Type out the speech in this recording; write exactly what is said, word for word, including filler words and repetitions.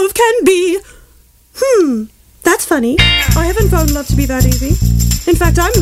love can be. Hmm, that's funny. I haven't found love to be that easy. In fact, I'm